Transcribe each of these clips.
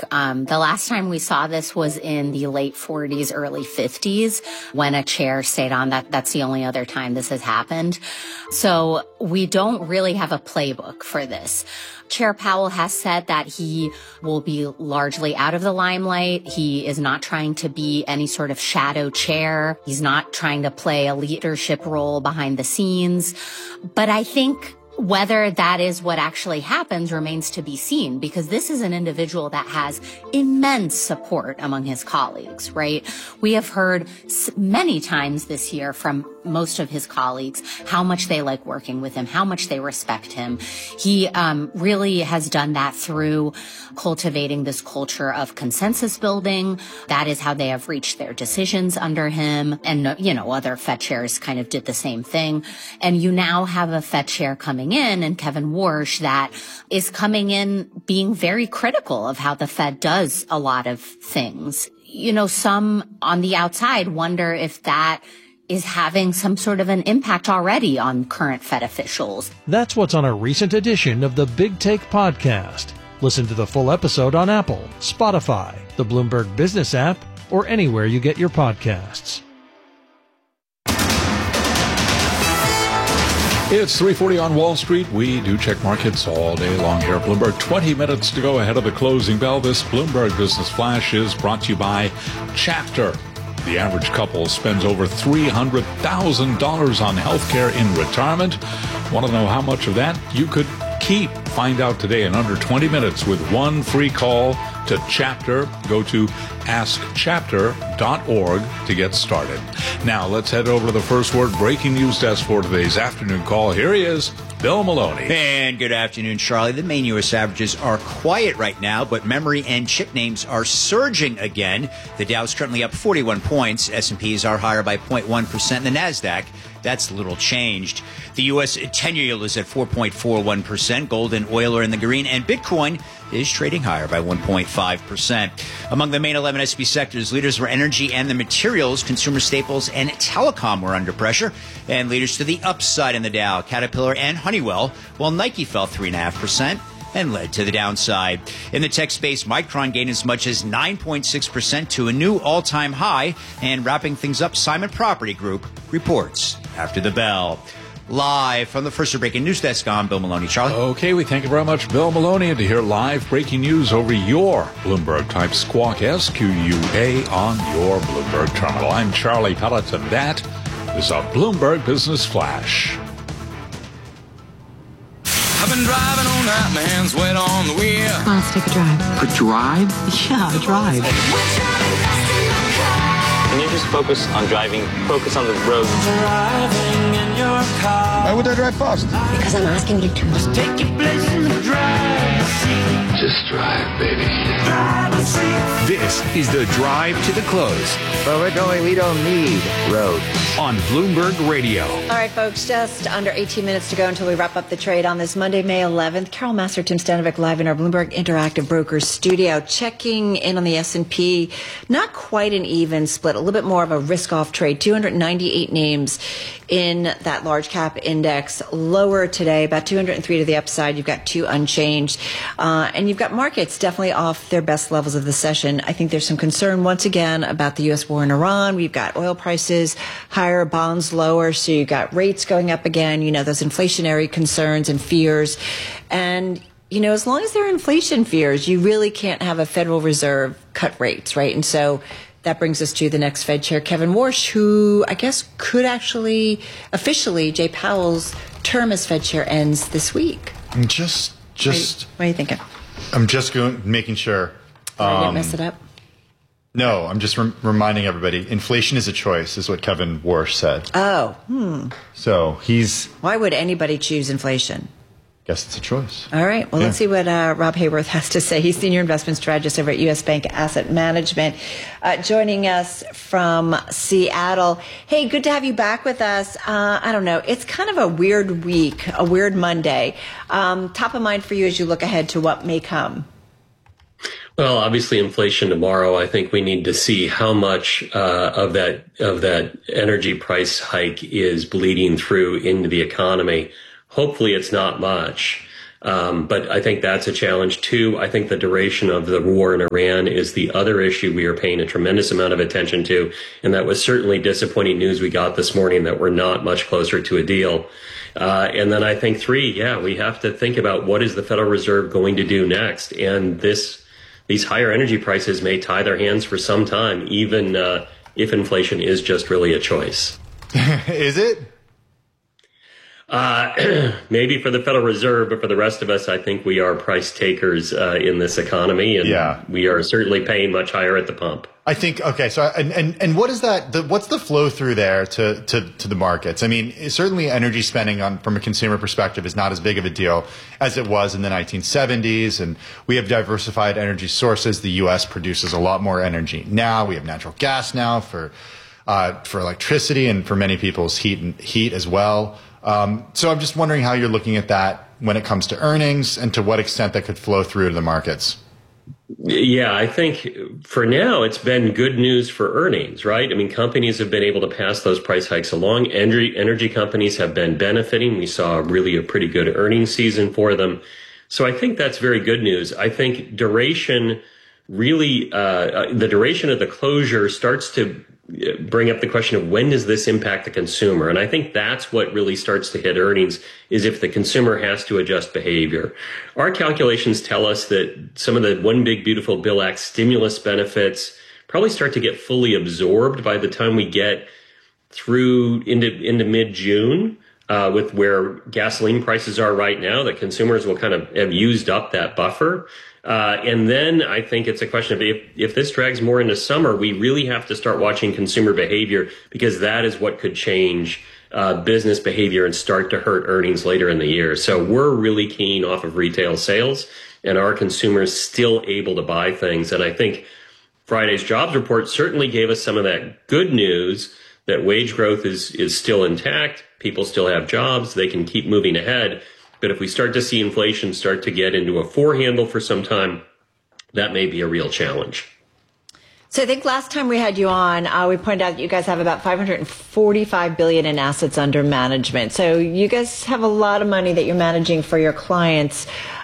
The last time we saw this was in the late 40s, early 50s, when a chair stayed on. That's the only other time this has happened. So we don't really have a playbook for this. Chair Powell has said that he will be largely out of the limelight. He is not trying to be any sort of shadow chair. He's not trying to play a leadership role behind the scenes. But I think whether that is what actually happens remains to be seen, because this is an individual that has immense support among his colleagues, right? We have heard many times this year from most of his colleagues how much they like working with him, how much they respect him. He really has done that through cultivating this culture of consensus building. That is how they have reached their decisions under him. And, you know, other Fed chairs kind of did the same thing. And you now have a Fed chair coming in, and Kevin Warsh, that is coming in being very critical of how the Fed does a lot of things. You know, some on the outside wonder if that is having some sort of an impact already on current Fed officials. That's what's on a recent edition of the Big Take podcast. Listen to the full episode on Apple, Spotify, the Bloomberg Business app, or anywhere you get your podcasts. It's 3:40 on Wall Street. We do check markets all day long here at Bloomberg. 20 minutes to go ahead of the closing bell. This Bloomberg Business Flash is brought to you by Chapter. The average couple spends over $300,000 on healthcare in retirement. Want to know how much of that you could keep? Find out today in under 20 minutes with one free call to Chapter. Go to askchapter.org to get started. Now let's head over to the First Word breaking news desk for today's afternoon call. Here he is, Bill Maloney. And good afternoon, Charlie. The main U.S. averages are quiet right now, but memory and chip names are surging again. The Dow's currently up 41 points. S&Ps are higher by 0.1%. The NASDAQ, that's little changed. The U.S. 10-year yield is at 4.41%. Gold and oil are in the green, and Bitcoin is trading higher by 1.5%. Among the main 11 S&P sectors, leaders were energy and the materials, consumer staples, and telecom were under pressure. And leaders to the upside in the Dow, Caterpillar and Honeywell, while Nike fell 3.5%. and led to the downside. In the tech space, Micron gained as much as 9.6% to a new all-time high. And wrapping things up, Simon Property Group reports after the bell. Live from the First Breaking News Desk, I'm Bill Maloney. Charlie? Okay, we thank you very much, Bill Maloney. And to hear live breaking news over your Bloomberg-type squawk, SQUA on your Bloomberg terminal. I'm Charlie Pelleton. That is a Bloomberg Business Flash. I've been driving all night, my hands wet on the wheel. Come on, let's take a drive. A drive? Yeah, a drive. Can you just focus on driving? Focus on the road. Driving in your car. Why would I drive fast? Because I'm asking you to. Just take your place in the driver's seat. Just drive, baby. Driver's seat. This is the drive to the close. But originally, we don't need roads. On Bloomberg Radio. All right, folks, just under 18 minutes to go until we wrap up the trade on this Monday, May 11th. Carol Master, Tim Stanovic live in our Bloomberg Interactive Brokers studio. Checking in on the S&P. Not quite an even split, a little bit more of a risk-off trade. 298 names in that large cap index. Lower today, about 203 to the upside. You've got 2 unchanged. And you've got markets definitely off their best levels of the session. I think there's some concern once again about the U.S. war in Iran. We've got oil prices higher, bonds lower. So you've got rates going up again, you know, those inflationary concerns and fears. And, you know, as long as there are inflation fears, you really can't have a Federal Reserve cut rates, right? And so that brings us to the next Fed chair, Kevin Warsh, who I guess could actually officially, Jay Powell's term as Fed chair ends this week. Just. What are you thinking? I'm just making sure. I didn't mess it up. No, I'm just reminding everybody. Inflation is a choice, is what Kevin Warsh said. Oh, So he's. Why would anybody choose inflation? Guess it's a choice. All right. Well, let's see what Rob Hayworth has to say. He's Senior Investment Strategist over at U.S. Bank Asset Management, joining us from Seattle. Hey, good to have you back with us. I don't know. It's kind of a weird week, a weird Monday. Top of mind for you as you look ahead to what may come. Well, obviously inflation tomorrow. I think we need to see how much of that energy price hike is bleeding through into the economy. Hopefully it's not much. But I think that's a challenge too. I think the duration of the war in Iran is the other issue we are paying a tremendous amount of attention to. And that was certainly disappointing news we got this morning that we're not much closer to a deal. And then I think 3, we have to think about what is the Federal Reserve going to do next. And these higher energy prices may tie their hands for some time, even if inflation is just really a choice. Is it? Maybe for the Federal Reserve, but for the rest of us, I think we are price takers in this economy, and we are certainly paying much higher at the pump. I think, okay, so, and what is that, what's the flow through there to the markets? I mean, certainly energy spending from a consumer perspective is not as big of a deal as it was in the 1970s, and we have diversified energy sources. The U.S. produces a lot more energy now. We have natural gas now for electricity and for many people's heat as well. So I'm just wondering how you're looking at that when it comes to earnings and to what extent that could flow through to the markets. Yeah, I think for now it's been good news for earnings, right? I mean, companies have been able to pass those price hikes along. Energy companies have been benefiting. We saw really a pretty good earnings season for them. So I think that's very good news. I think duration really, the duration of the closure starts to bring up the question of when does this impact the consumer? And I think that's what really starts to hit earnings, is if the consumer has to adjust behavior. Our calculations tell us that some of the One Big Beautiful Bill Act stimulus benefits probably start to get fully absorbed by the time we get through into mid-June, with where gasoline prices are right now, that consumers will kind of have used up that buffer. And then I think it's a question of if this drags more into summer, we really have to start watching consumer behavior, because that is what could change business behavior and start to hurt earnings later in the year. So we're really keen off of retail sales, and our consumers still able to buy things. And I think Friday's jobs report certainly gave us some of that good news that wage growth is still intact. People still have jobs. They can keep moving ahead. But if we start to see inflation start to get into a 4 handle for some time, that may be a real challenge. So I think last time we had you on, we pointed out that you guys have about $545 billion in assets under management. So you guys have a lot of money that you're managing for your clients.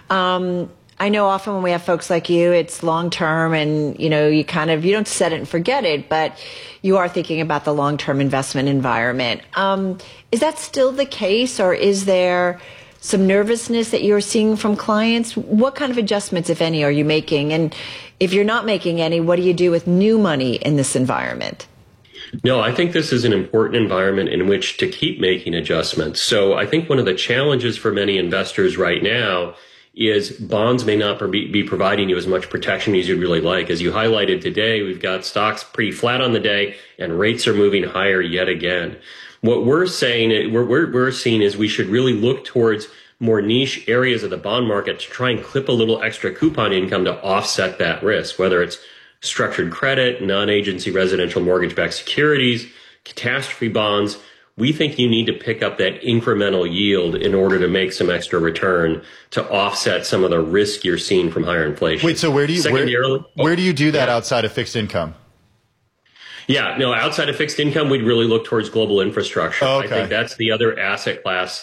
I know often when we have folks like you, it's long term, and you don't set it and forget it, but you are thinking about the long term investment environment. Is that still the case, or is there some nervousness that you're seeing from clients? What kind of adjustments, if any, are you making? And if you're not making any, what do you do with new money in this environment? No, I think this is an important environment in which to keep making adjustments. So I think one of the challenges for many investors right now is bonds may not be providing you as much protection as you'd really like. As you highlighted today, we've got stocks pretty flat on the day, and rates are moving higher yet again. What we're saying, we're seeing is we should really look towards more niche areas of the bond market to try and clip a little extra coupon income to offset that risk, whether it's structured credit, non-agency residential mortgage-backed securities, catastrophe bonds. We think you need to pick up that incremental yield in order to make some extra return to offset some of the risk you're seeing from higher inflation. Wait, so where do you do that outside of fixed income? Yeah, no, outside of fixed income, we'd really look towards global infrastructure. Oh, okay. I think that's the other asset class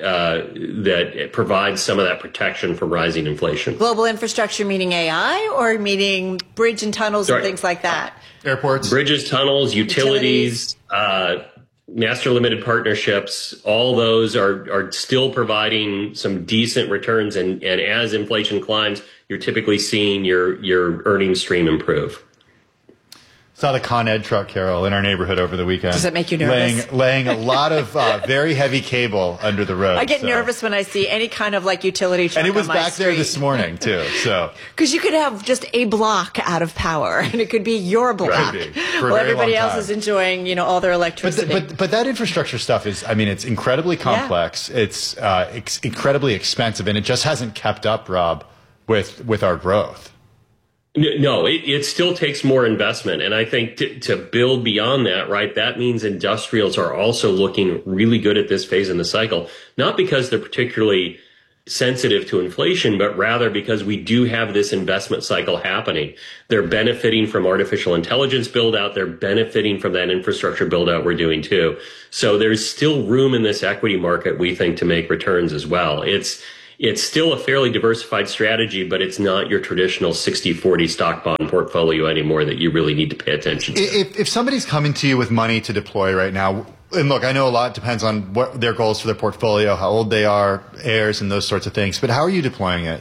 that provides some of that protection from rising inflation. Global infrastructure meaning AI, or meaning bridge and tunnels and things like that? Airports? Bridges, tunnels, utilities, master limited partnerships, all those are still providing some decent returns. And as inflation climbs, you're typically seeing your earnings stream improve. Saw the Con Ed truck, Carol, in our neighborhood over the weekend. Does that make you nervous? Laying a lot of very heavy cable under the road. I get nervous when I see any kind of utility truck on my street. And it was back there this morning, too. So because you could have just a block out of power, and it could be your block. Well, everybody else is enjoying, all their electricity. But that infrastructure stuff is, it's incredibly complex. Yeah. It's incredibly expensive, and it just hasn't kept up, Rob, with our growth. No, it still takes more investment. And I think to build beyond that, right, that means industrials are also looking really good at this phase in the cycle, not because they're particularly sensitive to inflation, but rather because we do have this investment cycle happening. They're benefiting from artificial intelligence build out. They're benefiting from that infrastructure build out we're doing too. So there's still room in this equity market, we think, to make returns as well. it's still a fairly diversified strategy, but it's not your traditional 60-40 stock bond portfolio anymore that you really need to pay attention to. If somebody's coming to you with money to deploy right now, and look, I know a lot depends on what their goals for their portfolio, how old they are, heirs, and those sorts of things, but how are you deploying it?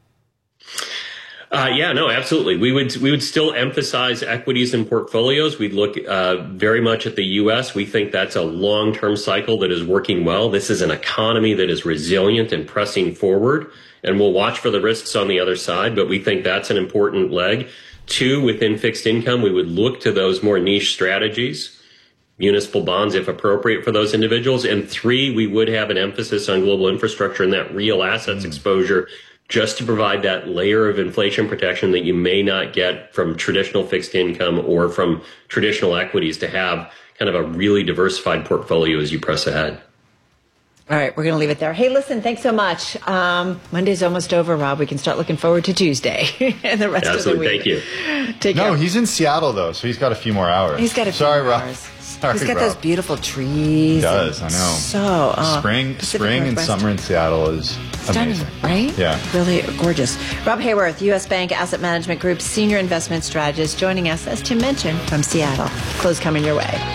Absolutely. We would still emphasize equities and portfolios. We'd look very much at the U.S. We think that's a long-term cycle that is working well. This is an economy that is resilient and pressing forward, and we'll watch for the risks on the other side, but we think that's an important leg. 2, within fixed income, we would look to those more niche strategies, municipal bonds if appropriate for those individuals. And 3, we would have an emphasis on global infrastructure and that real assets exposure, just to provide that layer of inflation protection that you may not get from traditional fixed income or from traditional equities, to have kind of a really diversified portfolio as you press ahead. All right, we're going to leave it there. Hey, listen, thanks so much. Monday's almost over, Rob. We can start looking forward to Tuesday and the rest of the week. Thank you. Take care. No, he's in Seattle, though, so he's got a few more hours. He's got a few more Rob. hours. Sorry, he's got Rob. those beautiful trees. He does, I know. So, spring and summer in Seattle is stunning, amazing. Right? Yeah. Really gorgeous. Rob Hayworth, U.S. Bank Asset Management Group Senior Investment Strategist, joining us, as Tim mentioned, from Seattle. Close coming your way.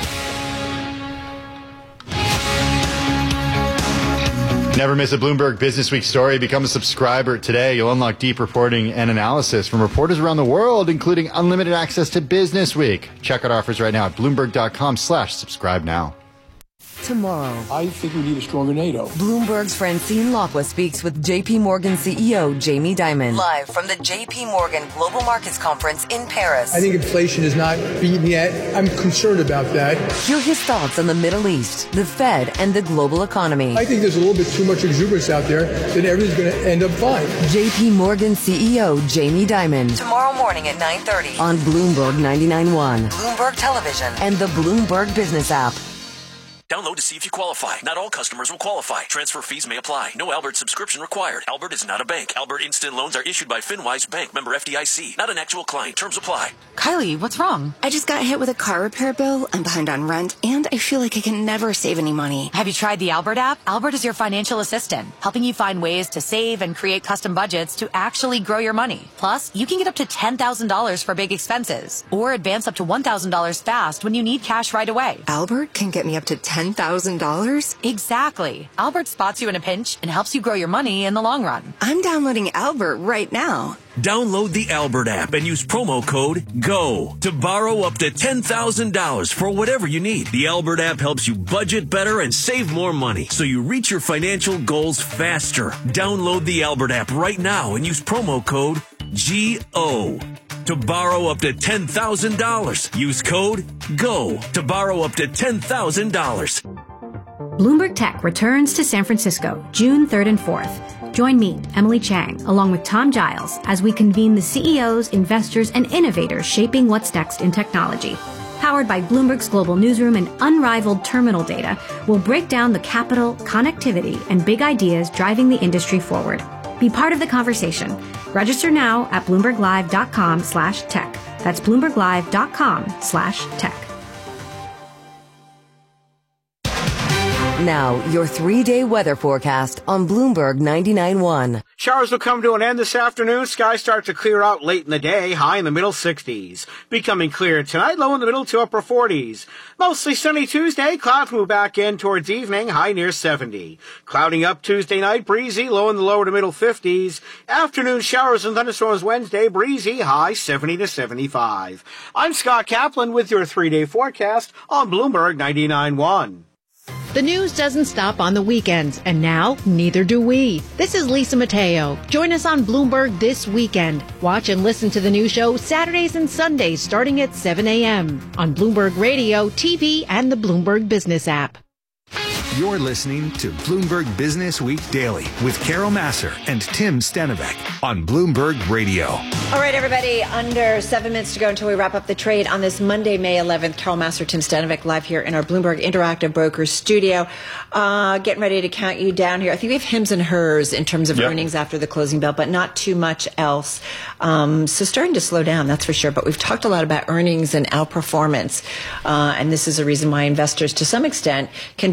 Never miss a Bloomberg Business Week story. Become a subscriber today. You'll unlock deep reporting and analysis from reporters around the world, including unlimited access to Business Week. Check out offers right now at Bloomberg.com/subscribe now. Tomorrow, I think we need a stronger NATO. Bloomberg's Francine Lacqua speaks with J.P. Morgan CEO Jamie Dimon. Live from the J.P. Morgan Global Markets Conference in Paris. I think inflation is not beaten yet. I'm concerned about that. Hear his thoughts on the Middle East, the Fed, and the global economy. I think there's a little bit too much exuberance out there that everything's going to end up fine. J.P. Morgan CEO Jamie Dimon. Tomorrow morning at 9:30 on Bloomberg 99.1, Bloomberg Television, and the Bloomberg Business app. Download to see if you qualify. Not all customers will qualify. Transfer fees may apply. No Albert subscription required. Albert is not a bank. Albert Instant Loans are issued by FinWise Bank, member FDIC. Not an actual client. Terms apply. Kylie, what's wrong? I just got hit with a car repair bill. I'm behind on rent, and I feel like I can never save any money. Have you tried the Albert app? Albert is your financial assistant, helping you find ways to save and create custom budgets to actually grow your money. Plus, you can get up to $10,000 for big expenses, or advance up to $1,000 fast when you need cash right away. Albert can get me up to $10,000? Exactly. Albert spots you in a pinch and helps you grow your money in the long run. I'm downloading Albert right now. Download the Albert app and use promo code GO to borrow up to $10,000 for whatever you need. The Albert app helps you budget better and save more money, so you reach your financial goals faster. Download the Albert app right now and use promo code GO to borrow up to $10,000. Use code GO to borrow up to $10,000. Bloomberg Tech returns to San Francisco June 3rd and 4th. Join me, Emily Chang, along with Tom Giles, as we convene the CEOs, investors, and innovators shaping what's next in technology. Powered by Bloomberg's global newsroom and unrivaled terminal data, we'll break down the capital, connectivity, and big ideas driving the industry forward. Be part of the conversation. Register now at BloombergLive.com/tech. That's BloombergLive.com/tech. Now, your 3-day weather forecast on Bloomberg 99.1. Showers will come to an end this afternoon. Skies start to clear out late in the day, high in the middle 60s. Becoming clear tonight, low in the middle to upper 40s. Mostly sunny Tuesday. Clouds move back in towards evening, high near 70. Clouding up Tuesday night, breezy, low in the lower to middle 50s. Afternoon showers and thunderstorms Wednesday, breezy, high 70 to 75. I'm Scott Kaplan with your 3-day forecast on Bloomberg 99.1. The news doesn't stop on the weekends, and now neither do we. This is Lisa Mateo. Join us on Bloomberg this weekend. Watch and listen to the new show Saturdays and Sundays starting at 7 a.m. on Bloomberg Radio, TV, and the Bloomberg Business app. You're listening to Bloomberg Business Week Daily with Carol Massar and Tim Stenovec on Bloomberg Radio. All right, everybody, under 7 minutes to go until we wrap up the trade on this Monday, May 11th. Carol Massar, Tim Stenovec, live here in our Bloomberg Interactive Brokers studio. Getting ready to count you down here. I think we have hims and hers in terms of earnings after the closing bell, but not too much else. So starting to slow down, that's for sure. But we've talked a lot about earnings and outperformance. And this is a reason why investors, to some extent, can justify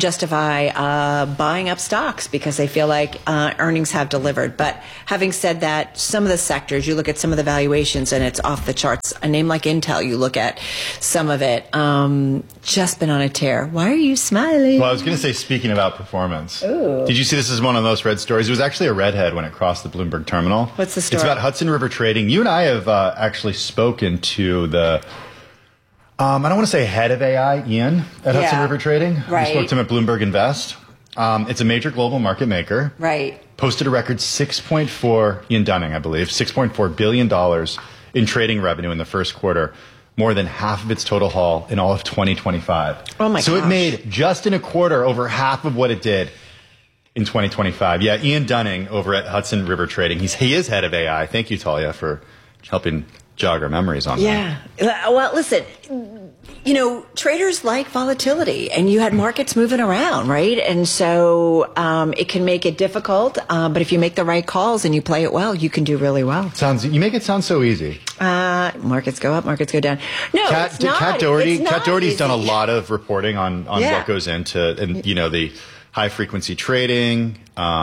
by buying up stocks because they feel like earnings have delivered. But having said that, some of the sectors, you look at some of the valuations and it's off the charts. A name like Intel, you look at some of it, just been on a tear. Why are you smiling? Well, I was going to say, speaking about performance, Ooh. Did you see this is one of those red stories? It was actually a redhead when it crossed the Bloomberg terminal. What's the story? It's about Hudson River Trading. You and I have actually spoken to the, I don't want to say head of AI, Ian, at Hudson River Trading. Right. We spoke to him at Bloomberg Invest. It's a major global market maker. Right. Posted a record Ian Dunning, I believe, $6.4 billion in trading revenue in the first quarter. More than half of its total haul in all of 2025. Oh my gosh. So it made, just in a quarter, over half of what it did in 2025. Yeah, Ian Dunning over at Hudson River Trading. He is head of AI. Thank you, Talia, for helping jog our memories on that. Yeah. Well, listen, traders like volatility, and you had markets moving around, right? And so it can make it difficult, but if you make the right calls and you play it well, you can do really well. You make it sound so easy. Markets go up, markets go down. No, it's not. Kat Doherty's easy. done a lot of reporting on what goes into, and the high frequency trading,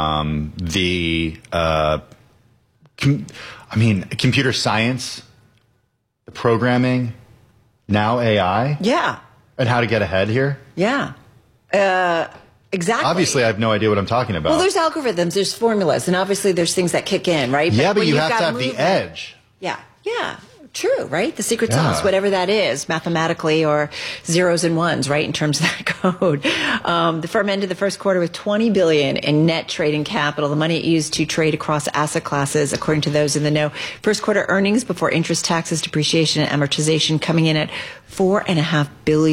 computer science, the programming, now AI. Yeah. And how to get ahead here. Yeah. Exactly. Obviously, I have no idea what I'm talking about. Well, there's algorithms, there's formulas, and obviously there's things that kick in, right? Yeah, but you have to have the edge. Yeah. True, right? The secret sauce, whatever that is, mathematically, or zeros and ones, right, in terms of that code. The firm ended the first quarter with $20 billion in net trading capital, the money it used to trade across asset classes, according to those in the know. First quarter earnings before interest, taxes, depreciation, and amortization coming in at $4.5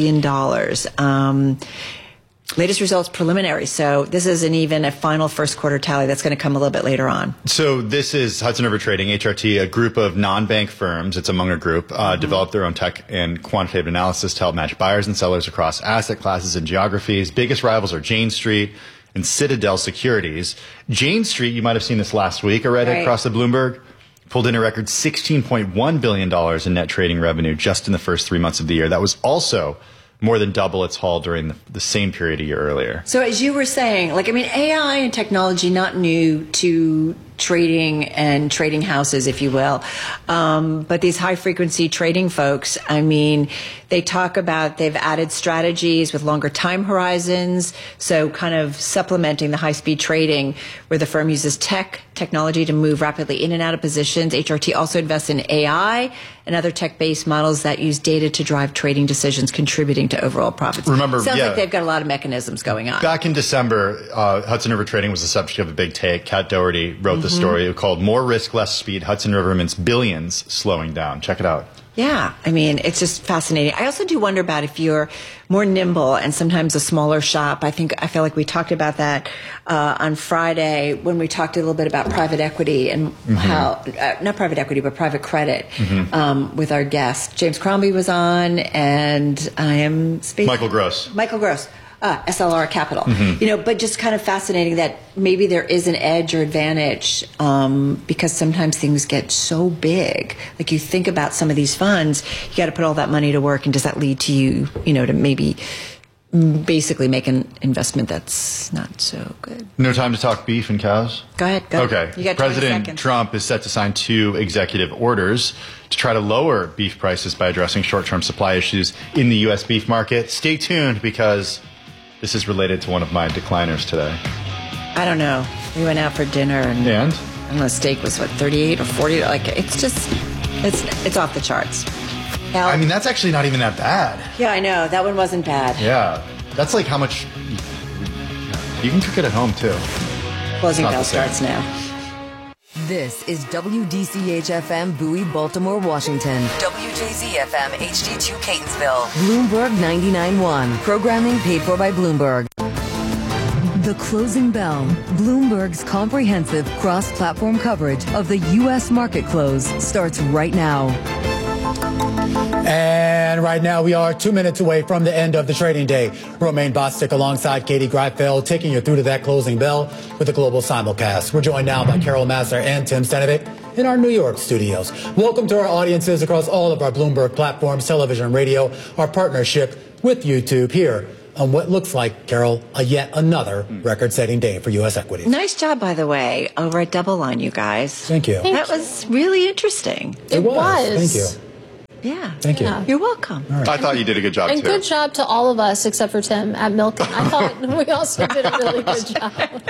billion. Latest results preliminary, so this isn't even a final first quarter tally. That's going to come a little bit later on. So this is Hudson River Trading, HRT, a group of non-bank firms. It's a Munger group, developed their own tech and quantitative analysis to help match buyers and sellers across asset classes and geographies. Biggest rivals are Jane Street and Citadel Securities. Jane Street, you might have seen this last week, a redhead across the Bloomberg, pulled in a record $16.1 billion in net trading revenue just in the first 3 months of the year. That was also more than double its haul during the same period a year earlier. So as you were saying, AI and technology, not new to trading and trading houses, if you will. But these high frequency trading folks, they talk about they've added strategies with longer time horizons. So kind of supplementing the high speed trading where the firm uses technology to move rapidly in and out of positions. HRT also invests in AI and other tech-based models that use data to drive trading decisions, contributing to overall profits. Sounds like they've got a lot of mechanisms going on. Back in December, Hudson River Trading was the subject of a big take. Kat Doherty wrote the story called "More Risk, Less Speed. Hudson River Mints Billions Slowing Down." Check it out. Yeah, it's just fascinating. I also do wonder about if you're more nimble and sometimes a smaller shop. I feel like we talked about that on Friday when we talked a little bit about private equity and how, not private equity, but private credit with our guest. James Crombie was on, and I am speaking. Michael Gross. SLR Capital. But just kind of fascinating that maybe there is an edge or advantage because sometimes things get so big. Like you think about some of these funds, you got to put all that money to work, and does that lead to you, to maybe basically make an investment that's not so good? No time to talk beef and cows? Go ahead. Okay. You got 20 President seconds. Trump is set to sign 2 executive orders to try to lower beef prices by addressing short-term supply issues in the U.S. beef market. Stay tuned because this is related to one of my decliners today. I don't know. We went out for dinner and I don't know, steak was what, 38 or 40? It's off the charts. Now, that's actually not even that bad. Yeah, I know. That one wasn't bad. Yeah. That's like how much you can cook it at home too. Closing bell starts now. This is WDCH-FM Bowie, Baltimore, Washington. WJZ-FM HD2 Catonsville. Bloomberg 99.1. Programming paid for by Bloomberg. The Closing Bell. Bloomberg's comprehensive cross-platform coverage of the U.S. market close starts right now. And right now we are 2 minutes away from the end of the trading day. Romaine Bostick alongside Katie Greifeld taking you through to that closing bell with a global simulcast. We're joined now by Carol Massar and Tim Stanovic in our New York studios. Welcome to our audiences across all of our Bloomberg platforms, television and radio, our partnership with YouTube here on what looks like, Carol, yet another record-setting day for U.S. equities. Nice job, by the way, over at Double Line, you guys. Thank you. That was really interesting. It was. Thank you. Yeah. Thank you. You're welcome. Right. I thought you did a good job, and too. good job to all of us except for Tim at Milken. I thought we also did a really good job.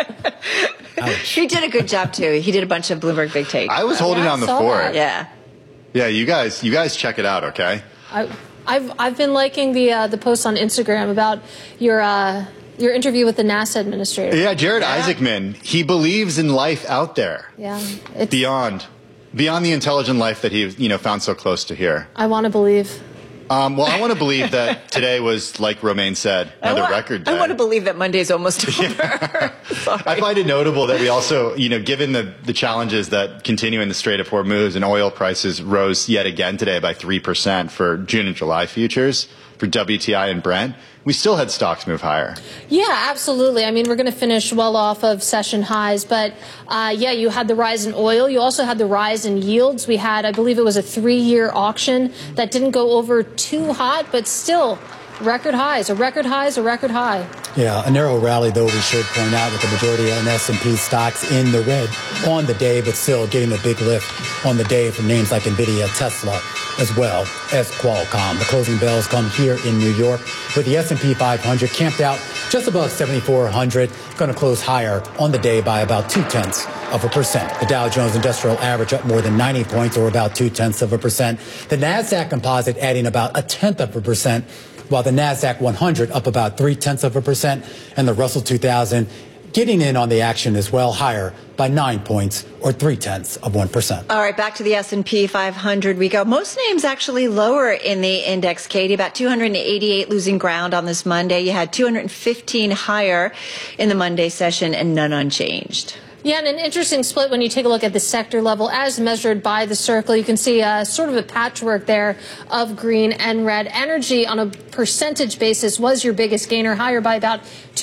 He did a good job, too. He did a bunch of Bloomberg Big Takes. I was holding on the fort. Yeah. Yeah, you guys check it out, okay? I've been liking the posts on Instagram about your interview with the NASA administrator. Yeah, Jared Isaacman. He believes in life out there. Yeah. Beyond the intelligent life that he found so close to here. I want to believe. Well, I want to believe that today was, like Romaine said, another record day. I want to believe that Monday's almost over. I find it notable that we also, given the challenges that continue in the Strait of Hormuz, and oil prices rose yet again today by 3% for June and July futures for WTI and Brent, we still had stocks move higher. Yeah, absolutely. I mean, we're going to finish well off of session highs, but you had the rise in oil. You also had the rise in yields. We had, I believe it was a 3-year auction that didn't go over too hot, but still record highs, a record high. Yeah, a narrow rally, though, we should point out, with the majority of S&P stocks in the red on the day, but still getting a big lift on the day from names like NVIDIA, Tesla, as well as Qualcomm. The closing bells come here in New York, with the S&P 500 camped out just above 7,400, going to close higher on the day by about 0.2%. The Dow Jones Industrial Average up more than 90 points, or about 0.2%. The NASDAQ Composite adding about 0.1%, while the NASDAQ 100 up about 0.3%, and the Russell 2000 getting in on the action as well, higher by 9 points, or 0.3%. All right, back to the S&P 500 we go. Most names actually lower in the index, Katie. About 288 losing ground on this Monday. You had 215 higher in the Monday session, and none unchanged. Yeah, and an interesting split when you take a look at the sector level as measured by the circle. You can see sort of a patchwork there of green and red. Energy on a percentage basis was your biggest gainer, higher by about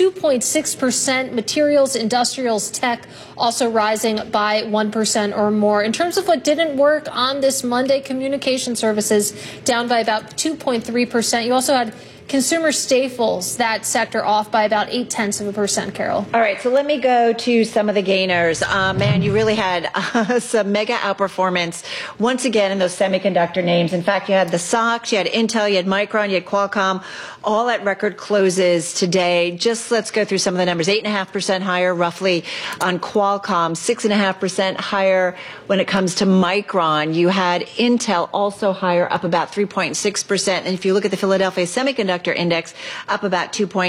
2.6%. Materials, industrials, tech also rising by 1% or more. In terms of what didn't work on this Monday, communication services down by about 2.3%. You also had consumer staples, that sector off by about 0.8%, Carol. All right, so let me go to some of the gainers. Man, you really had some mega outperformance once again in those semiconductor names. In fact, you had the SOX, you had Intel, you had Micron, you had Qualcomm, all at record closes today. Just let's go through some of the numbers. 8.5% higher roughly on Qualcomm, 6.5% higher when it comes to Micron. You had Intel also higher, up about 3.6%. And if you look at the Philadelphia Semiconductor Index, up about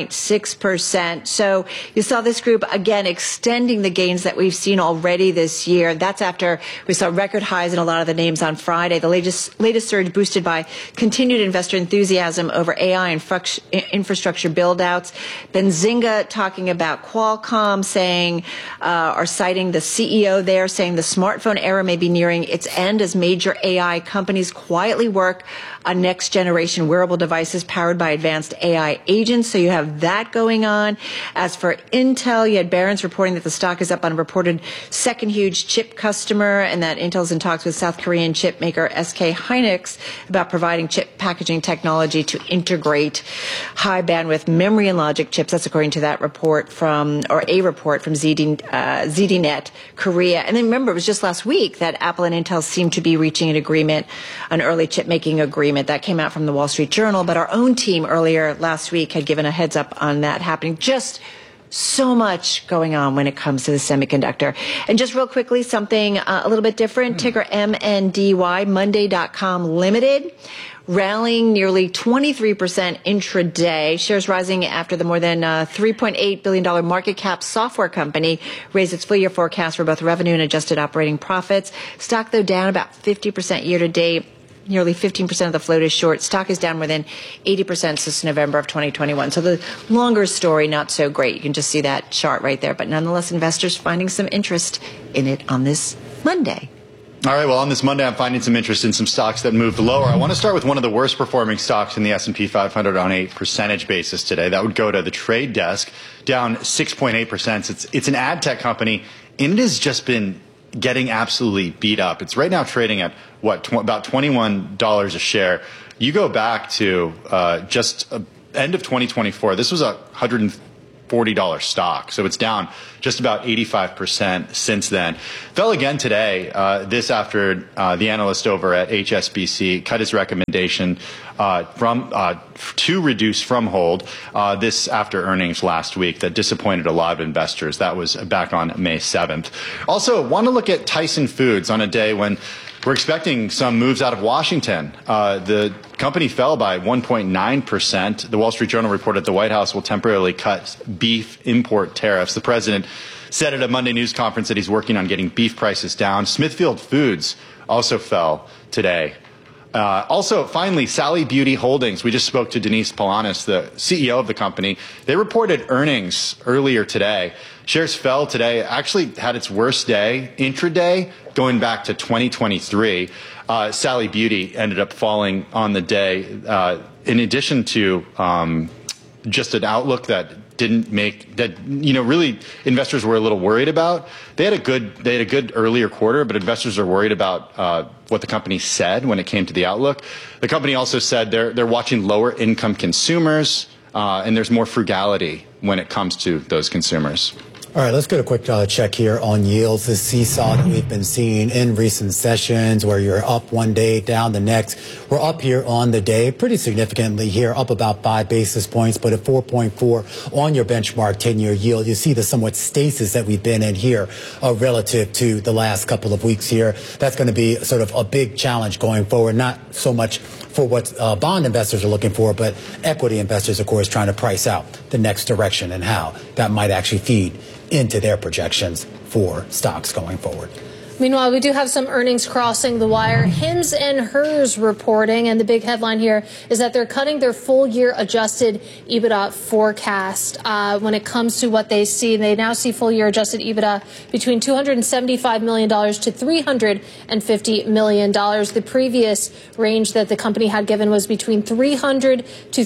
2.6%. So you saw this group again extending the gains that we've seen already this year. That's after we saw record highs in a lot of the names on Friday. The latest surge boosted by continued investor enthusiasm over AI and infrastructure build-outs. Benzinga talking about Qualcomm, saying, or citing the CEO there, saying the smartphone era may be nearing its end as major AI companies quietly work on next-generation wearable devices powered by advanced AI agents. So you have that going on. As for Intel, you had Barron's reporting that the stock is up on a reported second huge chip customer, and that Intel's in talks with South Korean chip maker SK Hynix about providing chip packaging technology to integrate high bandwidth memory and logic chips. That's according to that report a report from ZDNet Korea. And then remember, it was just last week that Apple and Intel seemed to be reaching an agreement, an early chip making agreement. That came out from the Wall Street Journal, but our own team earlier last week had given a heads up on that happening. Just so much going on when it comes to the semiconductor. And just real quickly, something a little bit different. Ticker MNDY, Monday.com Limited, rallying nearly 23% intraday. Shares rising after the more than $3.8 billion market cap software company raised its full year forecast for both revenue and adjusted operating profits. Stock, though, down about 50% year to date. Nearly 15% of the float is short. Stock is down more than 80% since November of 2021. So the longer story, not so great. You can just see that chart right there. But nonetheless, investors finding some interest in it on this Monday. All right, well, on this Monday, I'm finding some interest in some stocks that moved lower. I want to start with one of the worst performing stocks in the S&P 500 on a percentage basis today. That would go to the Trade Desk, down 6.8%. It's an ad tech company, and it has just been getting absolutely beat up. It's right now trading at, about $21 a share. You go back to just end of 2024, this was a $140 stock. So it's down just about 85% since then. Fell again today, this after the analyst over at HSBC cut his recommendation to reduce from hold this after earnings last week that disappointed a lot of investors. That was back on May 7th. Also, want to look at Tyson Foods on a day when we're expecting some moves out of Washington. The company fell by 1.9%. The Wall Street Journal reported the White House will temporarily cut beef import tariffs. The president said at a Monday news conference that he's working on getting beef prices down. Smithfield Foods also fell today. Also, finally, Sally Beauty Holdings. We just spoke to Denise Polanis, the CEO of the company. They reported earnings earlier today. Shares fell today, actually had its worst day intraday going back to 2023. Sally Beauty ended up falling on the day, in addition to just an outlook that didn't make that, really investors were a little worried about. They had a good earlier quarter, but investors are worried about what the company said when it came to the outlook. The company also said they're watching lower income consumers, and there's more frugality when it comes to those consumers. All right, let's get a quick check here on yields. This seesaw that we've been seeing in recent sessions where you're up one day, down the next. We're up here on the day pretty significantly here, up about 5 basis points, but at 4.4 on your benchmark 10-year yield. You see the somewhat stasis that we've been in here relative to the last couple of weeks here. That's going to be sort of a big challenge going forward, not so much for what bond investors are looking for, but equity investors, of course, trying to price out the next direction and how that might actually feed into their projections for stocks going forward. Meanwhile, we do have some earnings crossing the wire. Hims and Hers reporting, and the big headline here is that they're cutting their full-year adjusted EBITDA forecast when it comes to what they see. They now see full-year adjusted EBITDA between $275 million to $350 million. The previous range that the company had given was between $300 to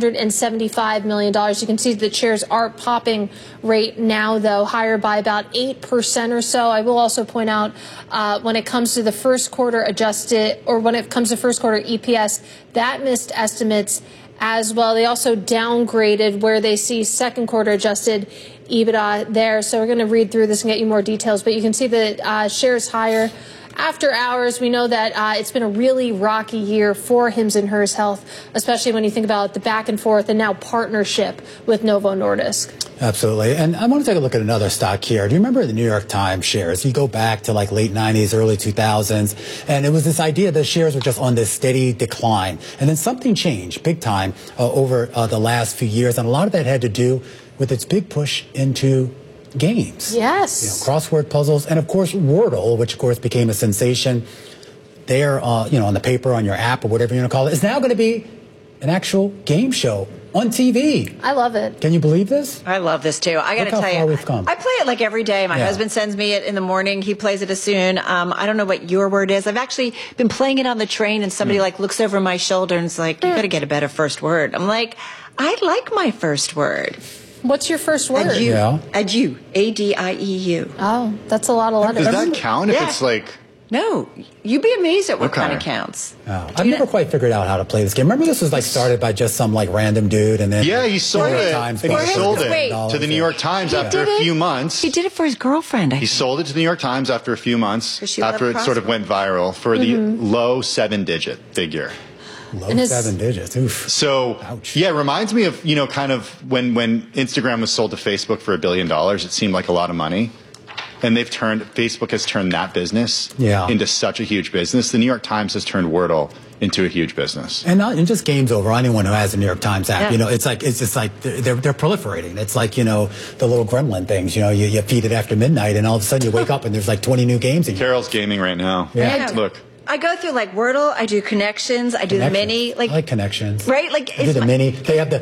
$375 million. You can see the shares are popping right now, though, higher by about 8% or so. I will also point out when it comes to the first quarter adjusted, or when it comes to first quarter EPS, that missed estimates as well. They also downgraded where they see second quarter adjusted EBITDA there. So we're going to read through this and get you more details, but you can see the shares higher. After hours, we know that it's been a really rocky year for Hims and Hers Health, especially when you think about the back and forth and now partnership with Novo Nordisk. Absolutely. And I want to take a look at another stock here. Do you remember the New York Times shares? You go back to like late 90s, early 2000s, and it was this idea that shares were just on this steady decline. And then something changed big time over the last few years, and a lot of that had to do with its big push into games. Yes. Crossword puzzles, and of course Wordle, which of course became a sensation there, on the paper, on your app, or whatever you want to call it, is now going to be an actual game show on TV. I love it. Can you believe this? I love this too. I got to tell you, I play it like every day. My husband sends me it in the morning. He plays it as soon. I don't know what your word is. I've actually been playing it on the train, and somebody looks over my shoulder and is like, "You got to get a better first word." I'm like, I like my first word. What's your first word? Adieu. Adieu. A-D-I-E-U. Oh, that's a lot of letters. Does that count if it's like... No. You'd be amazed at what kind of counts. Oh. I've never quite figured out how to play this game. Remember, this was started by just some random dude, and then he sold it. And he sold it to the New York Times after a few months. He did it for his girlfriend. He sold it to the New York Times after a few months, after it sort of went viral for the low 7-digit figure. Low 7 digits. Oof. So, it reminds me of, kind of when Instagram was sold to Facebook for $1 billion, it seemed like a lot of money. And Facebook has turned that business into such a huge business. The New York Times has turned Wordle into a huge business. And just games over. Anyone who has a New York Times app, it's just like they're proliferating. It's like, the little gremlin things, you feed it after midnight and all of a sudden you wake up and there's 20 new games. Carol's gaming right now. Yeah. Look. I go through Wordle, I do Connections, I do the Mini. I like Connections. Right? I do the Mini. They have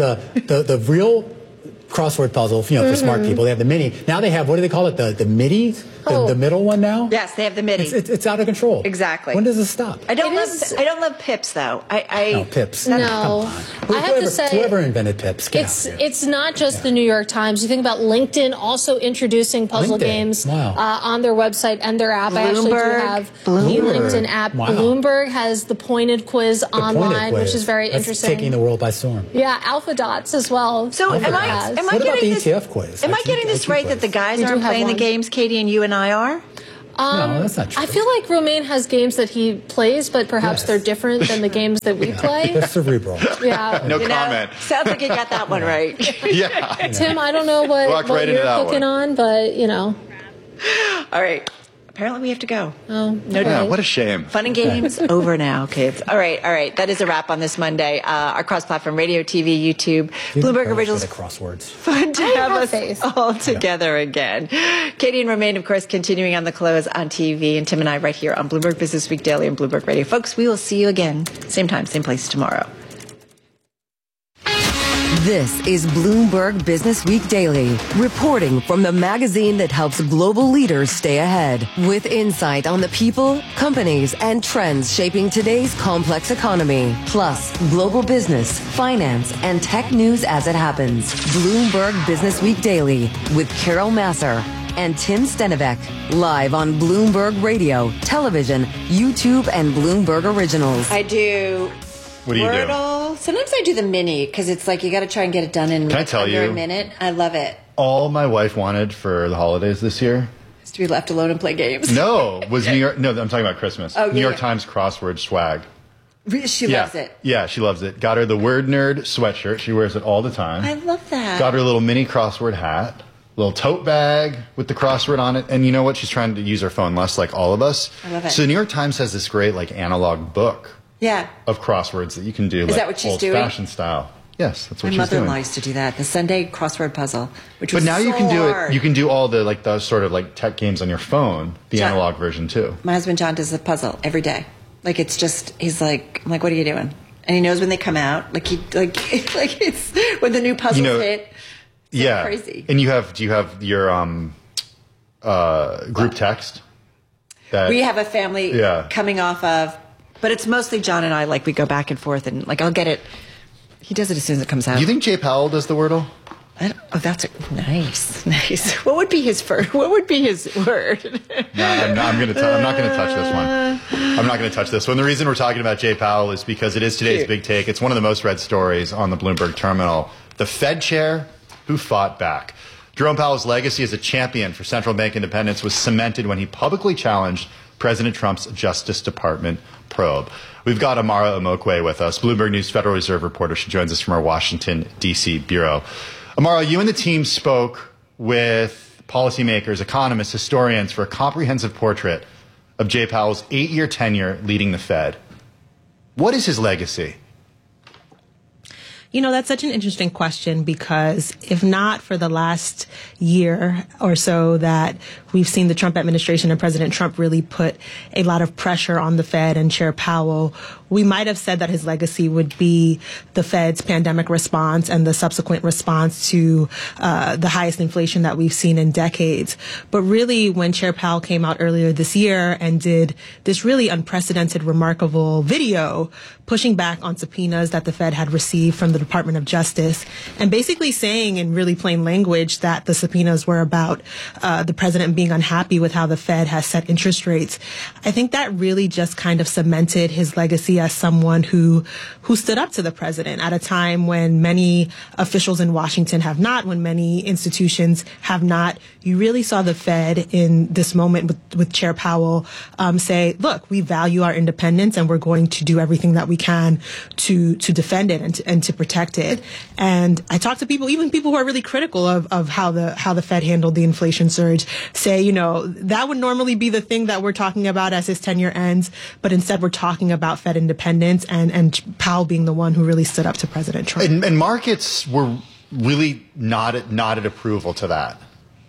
the real crossword puzzle, for smart people. They have the Mini. Now they have, what do they call it? The MIDI The middle one now? Yes, they have the midi. It's out of control. Exactly. When does it stop? I don't love Pips though. No, Pips. No. I have to say, whoever invented Pips. It's not just the New York Times. You think about LinkedIn also introducing puzzle games on their website and their app. I actually do have the LinkedIn app. Wow. Bloomberg has the pointed quiz online, which is very interesting. Taking the world by storm. Yeah, Alpha Dots as well. So am I what about getting the this? ETF quiz? Am I getting this right that the guys aren't playing the games Katie and you and I are? No, that's not true. I feel like Romain has games that he plays, but perhaps they're different than the games that we play. They're cerebral. Yeah. No comment. Sounds like you got that one right. Yeah. Tim, I don't know what you're cooking on, but, All right. Apparently we have to go. Oh, no. Yeah, what a shame. Fun and games over now, kids. All right. That is a wrap on this Monday. Our cross-platform radio, TV, YouTube, Bloomberg Originals. Crosswords. Fun to have us all together again. Katie and Romain, of course, continuing on the close on TV, and Tim and I right here on Bloomberg Business Week Daily and Bloomberg Radio. Folks, we will see you again, same time, same place tomorrow. This is Bloomberg Business Week Daily, reporting from the magazine that helps global leaders stay ahead, with insight on the people, companies, and trends shaping today's complex economy, plus global business, finance, and tech news as it happens. Bloomberg Business Week Daily with Carol Massar and Tim Stenivek, live on Bloomberg Radio, television, YouTube, and Bloomberg Originals. I do. What do you Wordle. Sometimes I do the mini because it's like you got to try and get it done in under a minute. I love it. All my wife wanted for the holidays this year is to be left alone and play games. No, was New York. No, I'm talking about Christmas. Oh, New York Times crossword swag. She loves it. Yeah, she loves it. Got her the Word Nerd sweatshirt. She wears it all the time. I love that. Got her a little mini crossword hat. Little tote bag with the crossword on it. And you know what? She's trying to use her phone less like all of us. I love it. So the New York Times has this great analog book. Yeah. Of crosswords that you can do. Is that what she's doing? Old-fashioned style. Yes, that's what she's doing. My mother-in-law used to do that. The Sunday crossword puzzle, which was But now so you can do hard. it. You can do all the those sort of tech games on your phone. The analog version too. My husband John does the puzzle every day. It's just he's like, I'm like, what are you doing? And he knows when they come out. It's when the new puzzles hit. Yeah, crazy. And do you have your group text? We have a family coming off of, but it's mostly John and I. We go back and forth, and I'll get it. He does it as soon as it comes out. Do you think Jay Powell does the Wordle? That's nice. What would be his word? No, I'm not going to touch this one. I'm not going to touch this one. The reason we're talking about Jay Powell is because it is today's big take. It's one of the most read stories on the Bloomberg terminal. The Fed chair who fought back. Jerome Powell's legacy as a champion for central bank independence was cemented when he publicly challenged President Trump's Justice Department probe. We've got Amara Omokwe with us, Bloomberg News Federal Reserve reporter. She joins us from our Washington, D.C. bureau. Amara, you and the team spoke with policymakers, economists, historians for a comprehensive portrait of Jay Powell's 8-year tenure leading the Fed. What is his legacy? That's such an interesting question because if not for the last year or so that we've seen the Trump administration and President Trump really put a lot of pressure on the Fed and Chair Powell, we might have said that his legacy would be the Fed's pandemic response and the subsequent response to the highest inflation that we've seen in decades. But really, when Chair Powell came out earlier this year and did this really unprecedented, remarkable video pushing back on subpoenas that the Fed had received from the Department of Justice and basically saying in really plain language that the subpoenas were about the president being unhappy with how the Fed has set interest rates, I think that really just kind of cemented his legacy as someone who stood up to the president at a time when many officials in Washington have not, when many institutions have not. You really saw the Fed in this moment with Chair Powell say, look, we value our independence and we're going to do everything that we can to defend it and to protect it. And I talked to people, even people who are really critical of how the Fed handled the inflation surge, say, that would normally be the thing that we're talking about as his tenure ends, but instead we're talking about Fed independence and Powell being the one who really stood up to President Trump. And markets were really not at approval to that.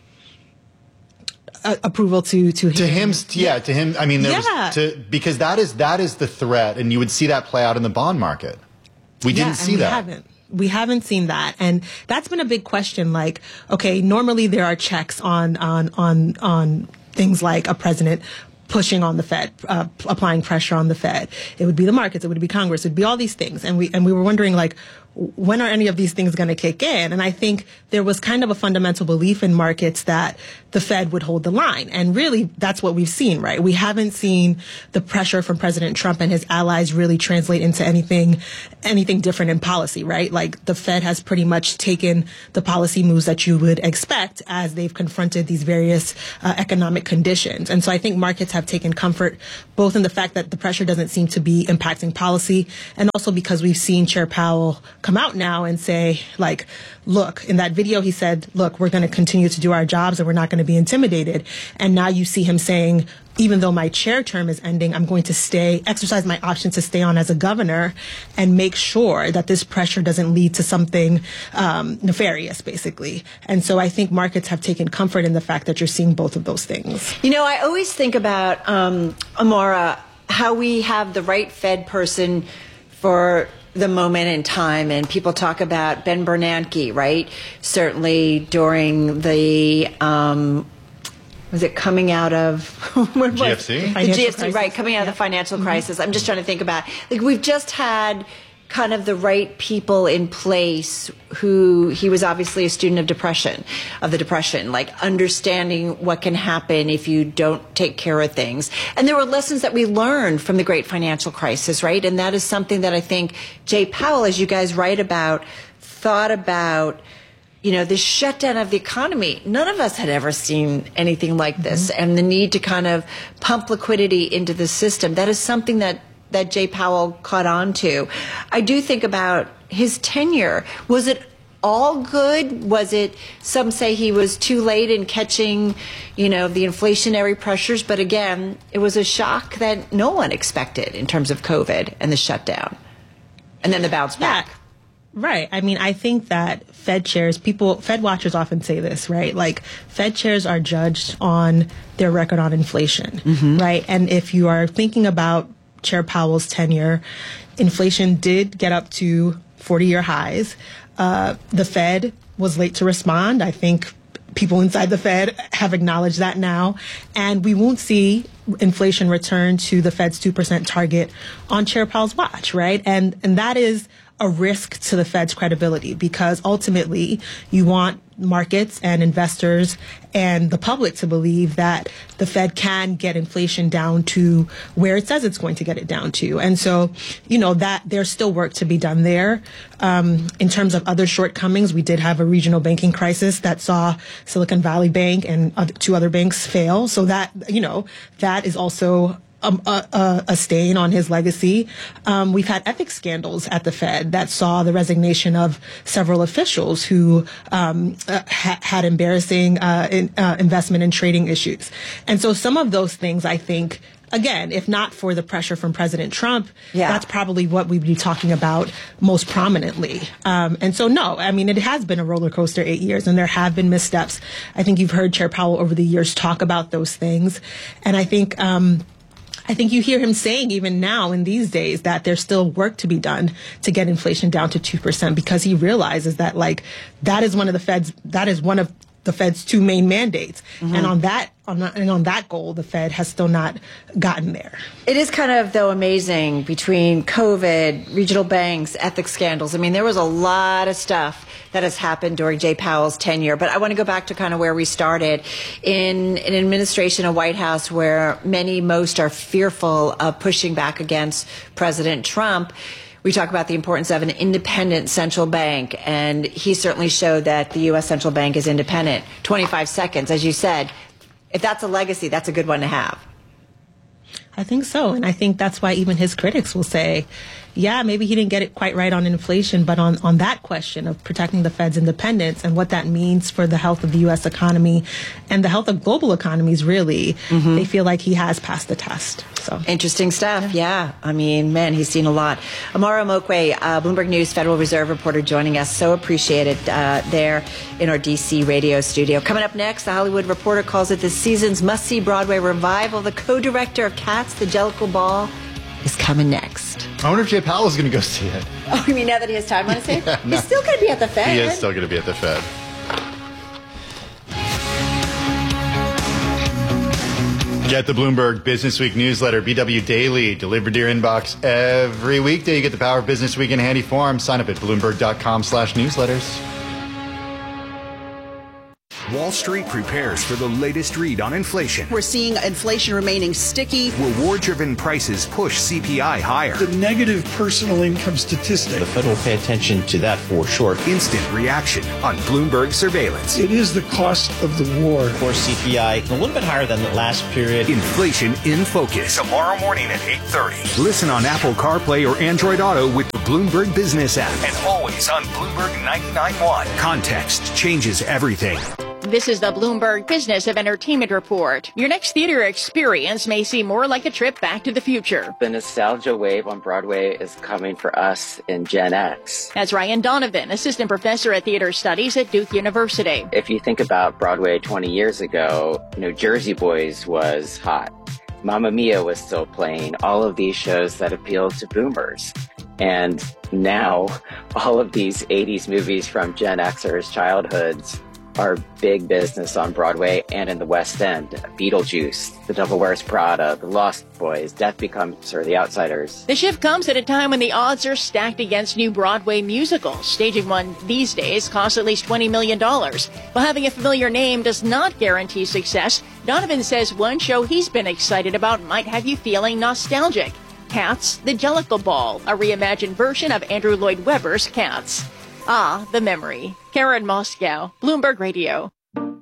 Approval to him. To him. I mean, because that is the threat, and you would see that play out in the bond market. We didn't see that. We haven't seen that, and that's been a big question. Okay, normally there are checks on things like a president pushing on the Fed, applying pressure on the Fed. It would be the markets. It would be Congress. It would be all these things. And we were wondering, like, when are any of these things going to kick in? And I think there was kind of a fundamental belief in markets that the Fed would hold the line. And really, that's what we've seen, right? We haven't seen the pressure from President Trump and his allies really translate into anything different in policy, right? Like, the Fed has pretty much taken the policy moves that you would expect as they've confronted these various economic conditions. And so I think markets have taken comfort both in the fact that the pressure doesn't seem to be impacting policy, and also because we've seen Chair Powell come out now and say, like, look, in that video he said, look, we're going to continue to do our jobs and we're not going to be intimidated. And now you see him saying, even though my chair term is ending, I'm going to exercise my option to stay on as a governor and make sure that this pressure doesn't lead to something nefarious, basically. And so I think markets have taken comfort in the fact that you're seeing both of those things. You know, I always think about, Amara, how we have the right Fed person for the moment in time, and people talk about Ben Bernanke, right? Certainly during the was it coming out of GFC? The GFC, right? Coming out of the financial crisis. I'm just trying to think about, like, we've just had kind of the right people in place he was obviously a student of the depression, like understanding what can happen if you don't take care of things. And there were lessons that we learned from the great financial crisis, right? And that is something that I think Jay Powell, as you guys write about, thought about, you know, the shutdown of the economy. None of us had ever seen anything like this. And the need to kind of pump liquidity into the system. That is something that Jay Powell caught on to. I do think about his tenure. Was it all good? Was it, some say he was too late in catching, you know, the inflationary pressures? But again, it was a shock that no one expected in terms of COVID and the shutdown. And then the bounce back. Yeah. Right. I mean, I think that Fed watchers often say this, right? Like, Fed chairs are judged on their record on inflation, right? And if you are thinking about Chair Powell's tenure, inflation did get up to 40-year highs. The Fed was late to respond. I think people inside the Fed have acknowledged that now. And we won't see inflation return to the Fed's 2% target on Chair Powell's watch, right? And that is a risk to the Fed's credibility, because ultimately you want markets and investors and the public to believe that the Fed can get inflation down to where it says it's going to get it down to. And so, you know, that there's still work to be done there. In terms of other shortcomings, we did have a regional banking crisis that saw Silicon Valley Bank and two other banks fail. So that, you know, that is also a stain on his legacy. We've had ethics scandals at the Fed that saw the resignation of several officials who had embarrassing investment and trading issues. And so some of those things, I think, again, if not for the pressure from President Trump, that's probably what we'd be talking about most prominently. And so, no, I mean, it has been a roller coaster 8 years, and there have been missteps. I think you've heard Chair Powell over the years talk about those things. And I think you hear him saying even now in these days that there's still work to be done to get inflation down to 2%, because he realizes that, like, that is one of the Fed's two main mandates. And on that goal, the Fed has still not gotten there. It is kind of, though, amazing between COVID, regional banks, ethics scandals. I mean, there was a lot of stuff that has happened during Jay Powell's tenure. But I want to go back to kind of where we started. In an administration, a White House where most are fearful of pushing back against President Trump, we talk about the importance of an independent central bank, and he certainly showed that the U.S. central bank is independent. 25 seconds, as you said. If that's a legacy, that's a good one to have. I think so. And I think that's why even his critics will say, yeah, maybe he didn't get it quite right on inflation, but on that question of protecting the Fed's independence and what that means for the health of the U.S. economy and the health of global economies, really, they feel like he has passed the test. So interesting stuff. Yeah. I mean, man, he's seen a lot. Amara Mokwe, Bloomberg News Federal Reserve reporter, joining us. So appreciated there in our D.C. radio studio. Coming up next, the Hollywood Reporter calls it this season's must-see Broadway revival. The co-director of Cats, the Jellicle Ball, is coming next. I wonder if Jay Powell is going to go see it. Oh, you mean now that he has time on his hands? Yeah, no. He's still going to be at the Fed. He is still going to be at the Fed. Get the Bloomberg Business Week newsletter, BW Daily, delivered to your inbox every weekday. You get the power of Business Week in handy form. Sign up at Bloomberg.com/newsletters. Wall Street prepares for the latest read on inflation. We're seeing inflation remaining sticky. Reward-driven prices push CPI higher. The negative personal income statistic. The Fed will pay attention to that for sure. Instant reaction on Bloomberg surveillance. It is the cost of the war. Of course, CPI a little bit higher than the last period. Inflation in focus. Tomorrow morning at 8:30. Listen on Apple CarPlay or Android Auto with the Bloomberg Business app. And always on Bloomberg 99.1. Context changes everything. This is the Bloomberg Business of Entertainment Report. Your next theater experience may seem more like a trip back to the future. The nostalgia wave on Broadway is coming for us in Gen X. That's Ryan Donovan, assistant professor at theater studies at Duke University. If you think about Broadway 20 years ago, Jersey Boys was hot. Mamma Mia was still playing. All of these shows that appealed to boomers. And now all of these 80s movies from Gen Xers' childhoods are big business on Broadway and in the West End. Beetlejuice, The Devil Wears Prada, The Lost Boys, Death Becomes Her, The Outsiders. The shift comes at a time when the odds are stacked against new Broadway musicals. Staging one these days costs at least $20 million. While having a familiar name does not guarantee success, Donovan says one show he's been excited about might have you feeling nostalgic. Cats, The Jellicle Ball, a reimagined version of Andrew Lloyd Webber's Cats. Ah, the memory. Karen Moscow, Bloomberg Radio.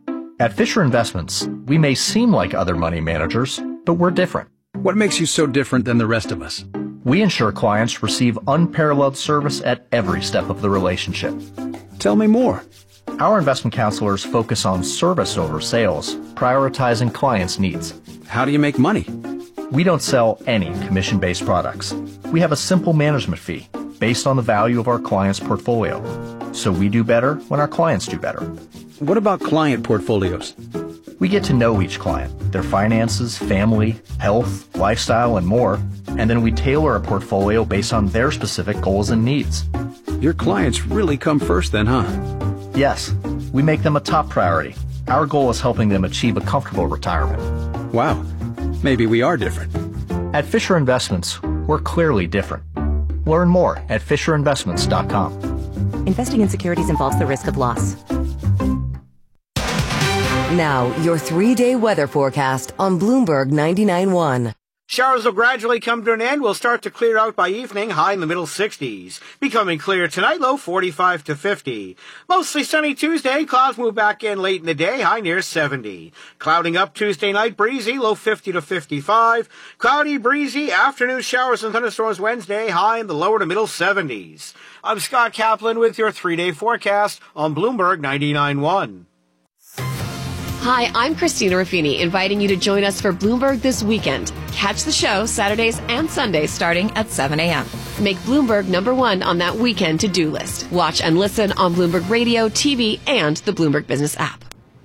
At Fisher Investments, we may seem like other money managers, but we're different. What makes you so different than the rest of us? We ensure clients receive unparalleled service at every step of the relationship. Tell me more. Our investment counselors focus on service over sales, prioritizing clients' needs. How do you make money? We don't sell any commission-based products. We have a simple management fee based on the value of our client's portfolio. So we do better when our clients do better. What about client portfolios? We get to know each client, their finances, family, health, lifestyle, and more, and then we tailor a portfolio based on their specific goals and needs. Your clients really come first then, huh? Yes, we make them a top priority. Our goal is helping them achieve a comfortable retirement. Wow, maybe we are different. At Fisher Investments, we're clearly different. Learn more at FisherInvestments.com. Investing in securities involves the risk of loss. Now, your 3-day weather forecast on Bloomberg 99.1. Showers will gradually come to an end. Will start to clear out by evening, high in the middle 60s. Becoming clear tonight, low 45 to 50. Mostly sunny Tuesday. Clouds move back in late in the day, high near 70. Clouding up Tuesday night, breezy, low 50 to 55. Cloudy, breezy, afternoon showers and thunderstorms Wednesday, high in the lower to middle 70s. I'm Scott Kaplan with your 3-day forecast on Bloomberg 99.1. Hi, I'm Christina Ruffini, inviting you to join us for Bloomberg This Weekend. Catch the show Saturdays and Sundays starting at 7 a.m. Make Bloomberg #1 on that weekend to-do list. Watch and listen on Bloomberg Radio, TV, and the Bloomberg Business app.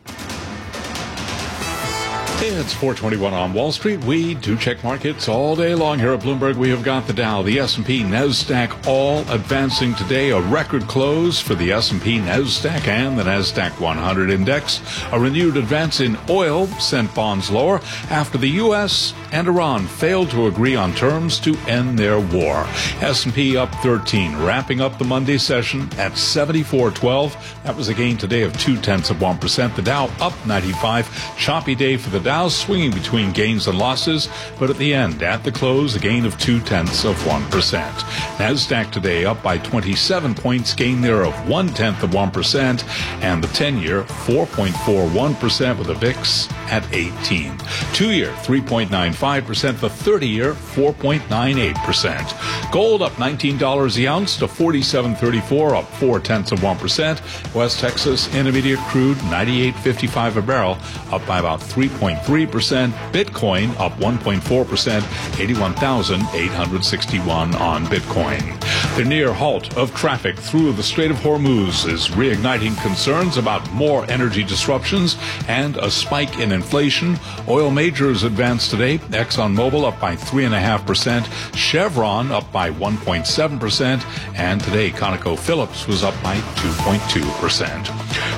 It's 4:21 on Wall Street. We do check markets all day long here at Bloomberg. We have got the Dow, the S&P, NASDAQ all advancing today. A record close for the S&P, NASDAQ, and the NASDAQ 100 index. A renewed advance in oil sent bonds lower after the U.S. and Iran failed to agree on terms to end their war. S&P up 13, wrapping up the Monday session at 74.12. That was a gain today of 0.2%. The Dow up 95. Choppy day for the Dow, swinging between gains and losses, but at the end, at the close, a gain of 0.2%. NASDAQ today up by 27 points, gain there of 0.1%, and the 10-year 4.41% with the VIX at 18. 2-year 3.95%, the 30-year 4.98%. Gold up $19 the ounce to $47.34, up 0.4%. West Texas Intermediate crude 98.55 a barrel, up by about 3.3%. Bitcoin up 1.4%, 81,861 on Bitcoin. The near halt of traffic through the Strait of Hormuz is reigniting concerns about more energy disruptions and a spike in inflation. Oil majors advanced today. ExxonMobil up by 3.5%, Chevron up by 1.7%, and today ConocoPhillips was up by 2.2%.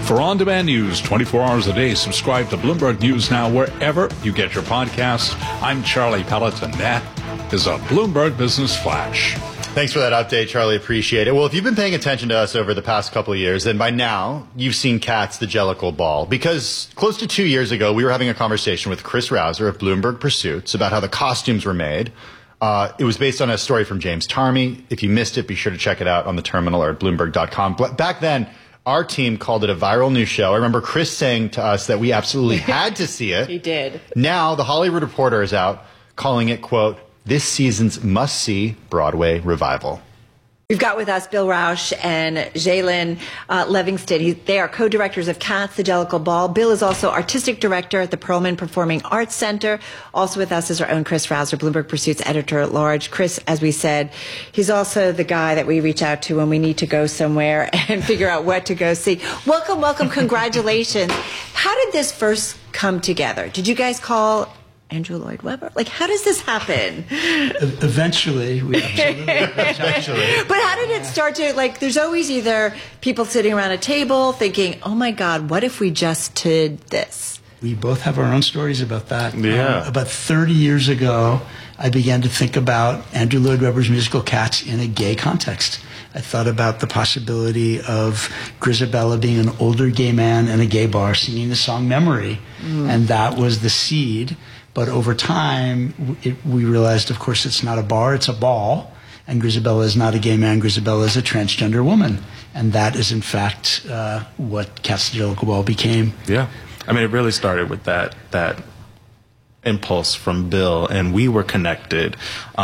For on-demand news 24 hours a day, subscribe to Bloomberg News Now wherever you get your podcasts. I'm Charlie Pellet, and that is a Bloomberg Business Flash. Thanks for that update, Charlie. Appreciate it. Well, if you've been paying attention to us over the past couple of years, then by now you've seen Cats, the Jellicle Ball. Because close to 2 years ago, we were having a conversation with Chris Rouser of Bloomberg Pursuits about how the costumes were made. It was based on a story from James Tarmy. If you missed it, be sure to check it out on the terminal or at Bloomberg.com. But back then, our team called it a viral news show. I remember Chris saying to us that we absolutely had to see it. He did. Now, The Hollywood Reporter is out calling it, quote, this season's must-see Broadway revival. We've got with us Bill Rausch and Jalen Livingston. They are co-directors of Cats, the Jellicle Ball. Bill is also artistic director at the Perlman Performing Arts Center. Also with us is our own Chris Rouser, Bloomberg Pursuits editor-at-large. Chris, as we said, he's also the guy that we reach out to when we need to go somewhere and figure out what to go see. Welcome, welcome, congratulations. How did this first come together? Did you guys call Andrew Lloyd Webber? Like, how does this happen? Eventually. Eventually. But how did it start to, like, there's always either people sitting around a table thinking, oh my God, what if we just did this? We both have our own stories about that. Yeah. About 30 years ago, I began to think about Andrew Lloyd Webber's musical Cats in a gay context. I thought about the possibility of Grizabella being an older gay man in a gay bar singing the song Memory. And that was the seed. But over time, we realized, of course, it's not a bar, it's a ball. And Grizabella is not a gay man, Grizabella is a transgender woman. And that is, in fact, what Cats, the Jellicle Ball became. Yeah. I mean, it really started with that impulse from Bill, and we were connected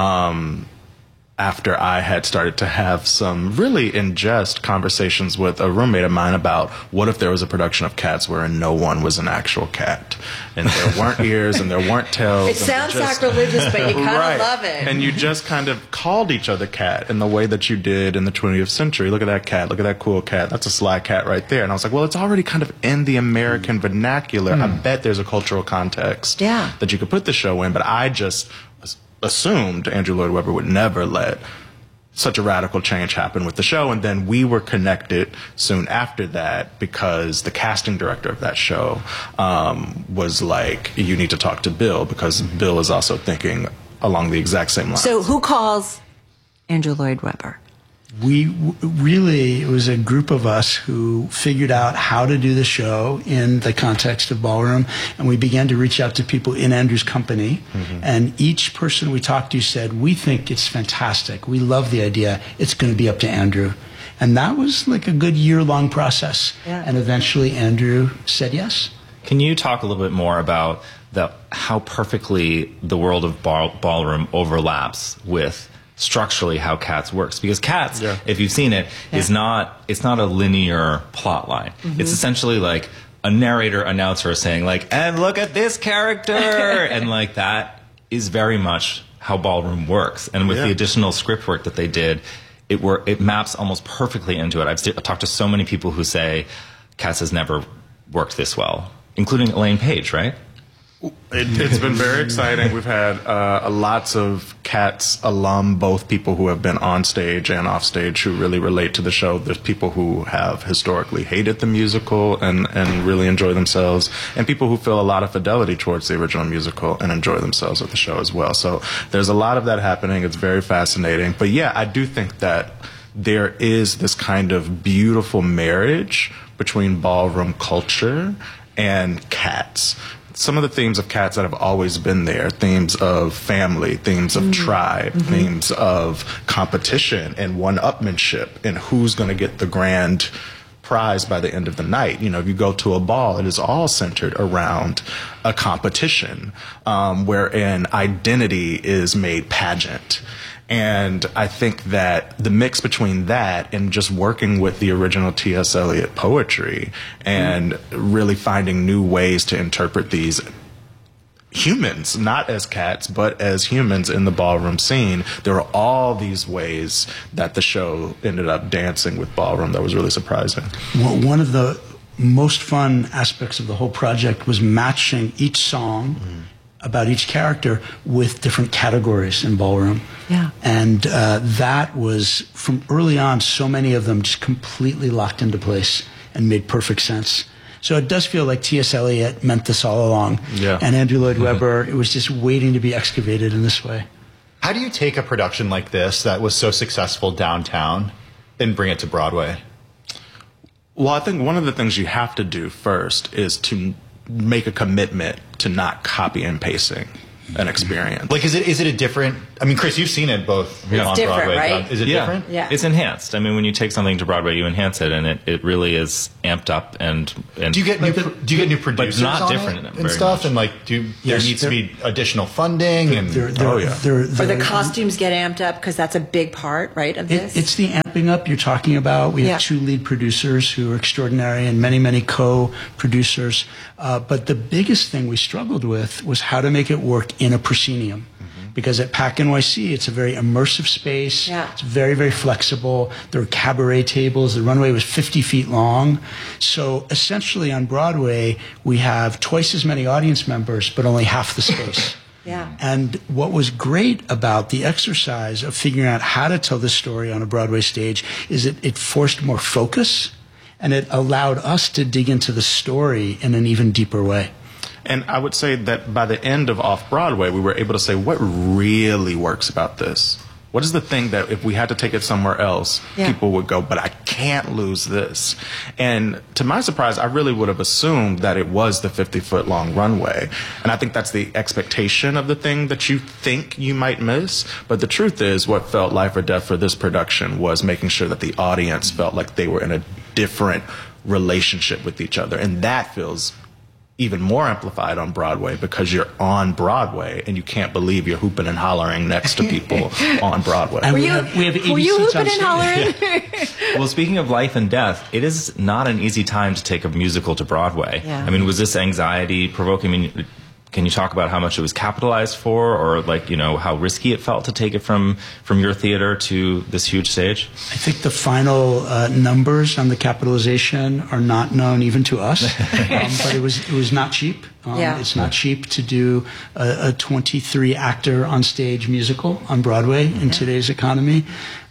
after I had started to have some really in-jest conversations with a roommate of mine about what if there was a production of Cats where no one was an actual cat, and there weren't ears and there weren't tails. It sounds sacrilegious, but you kind of love it. And you just kind of called each other cat in the way that you did in the 20th century. Look at that cat. Look at that cool cat. That's a sly cat right there. And I was like, well, it's already kind of in the American vernacular. I bet there's a cultural context that you could put the show in, but I just assumed Andrew Lloyd Webber would never let such a radical change happen with the show. And then we were connected soon after that because the casting director of that show was like, you need to talk to Bill, because Bill is also thinking along the exact same lines. So who calls Andrew Lloyd Webber? It was a group of us who figured out how to do the show in the context of ballroom, and we began to reach out to people in Andrew's company, and each person we talked to said, we think it's fantastic, we love the idea, it's going to be up to Andrew. And that was like a good year-long process, and eventually Andrew said yes. Can you talk a little bit more about how perfectly the world of ballroom overlaps with structurally how Cats works? Because Cats, if you've seen it, it's not a linear plot line. It's essentially like a narrator announcer saying like, and look at this character, and like that is very much how ballroom works. And with the additional script work that they did, it maps almost perfectly into it. I've talked to so many people who say Cats has never worked this well, including Elaine Page, right? It's been very exciting. We've had lots of Cats alum, both people who have been on stage and off stage, who really relate to the show. There's people who have historically hated the musical and really enjoy themselves, and people who feel a lot of fidelity towards the original musical and enjoy themselves with the show as well. So there's a lot of that happening. It's very fascinating. But yeah, I do think that there is this kind of beautiful marriage between ballroom culture and Cats. Some of the themes of Cats that have always been there, themes of family, themes of tribe, themes of competition and one-upmanship and who's going to get the grand prize by the end of the night. You know, if you go to a ball, it is all centered around a competition wherein identity is made pageant. And I think that the mix between that and just working with the original T.S. Eliot poetry and really finding new ways to interpret these humans, not as cats, but as humans in the ballroom scene, there were all these ways that the show ended up dancing with ballroom that was really surprising. Well, one of the most fun aspects of the whole project was matching each song about each character with different categories in ballroom. Yeah. And that was, from early on, so many of them just completely locked into place. and made perfect sense. So it does feel like T.S. Eliot meant this all along. Yeah. And Andrew Lloyd Webber, it was just waiting to be excavated in this way. How do you take a production like this that was so successful downtown and bring it to Broadway? Well, I think one of the things you have to do first is to make a commitment to not copy and pasting an experience. Like, is it a different? I mean, Chris, you've seen it both on Broadway. Right? Is it different? Yeah, it's enhanced. I mean, when you take something to Broadway, you enhance it, and it really is amped up. And do you get new producers? But not on different it and stuff, much. And like, there needs to be additional funding and or the costumes get amped up because that's a big part, right? Of this, it's the amping up you're talking about. We have 2 lead producers who are extraordinary, and many co-producers. But the biggest thing we struggled with was how to make it work in a proscenium. Because at PAC NYC, it's a very immersive space. Yeah. It's very, very flexible. There are cabaret tables. The runway was 50 feet long. So essentially on Broadway, we have twice as many audience members, but only half the space. Yeah. And what was great about the exercise of figuring out how to tell this story on a Broadway stage is that it forced more focus, and it allowed us to dig into the story in an even deeper way. And I would say that by the end of Off-Broadway, we were able to say, what really works about this? What is the thing that if we had to take it somewhere else, people would go, but I can't lose this? And to my surprise, I really would have assumed that it was the 50-foot long runway. And I think that's the expectation of the thing that you think you might miss. But the truth is, what felt life or death for this production was making sure that the audience felt like they were in a different relationship with each other. And that feels even more amplified on Broadway because you're on Broadway and you can't believe you're hooping and hollering next to people on Broadway. And we have 80 were you seats hooping and hollering? Well, speaking of life and death, it is not an easy time to take a musical to Broadway. Yeah. I mean, was this anxiety provoking? I mean, can you talk about how much it was capitalized for, or how risky it felt to take it from your theater to this huge stage? I think the final numbers on the capitalization are not known even to us, but it was not cheap. It's not cheap to do a 23-actor on stage musical on Broadway in today's economy.